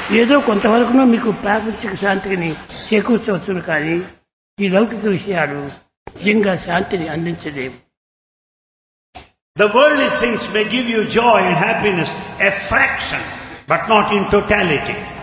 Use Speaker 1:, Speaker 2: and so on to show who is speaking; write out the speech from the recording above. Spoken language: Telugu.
Speaker 1: ఏదో కొంతవరకునో మీకు ప్రాపంచిక శాంతిని చేకూర్చవచ్చును కానీ ఈ లౌకిక విషయాలు నిజంగా శాంతిని అందించలేవు.
Speaker 2: The worldly things may give you joy and happiness, a fraction, but not in totality.